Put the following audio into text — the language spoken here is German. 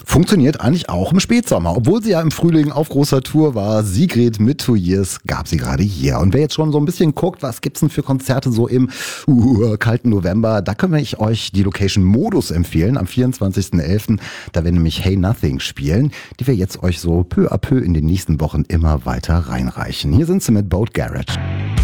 Funktioniert eigentlich auch im Spätsommer. Obwohl sie ja im Frühling auf großer Tour war, Sigrid mit 2 Years gab sie gerade hier. Und wer jetzt schon so ein bisschen guckt, was gibt's denn für Konzerte so im kalten November, da können ich euch die Location Modus empfehlen am 24.11. Da werden nämlich Hey Nothing spielen, die wir jetzt euch so peu à peu in den nächsten Wochen immer weiter reinreichen. Hier sind sie mit Boat Garage.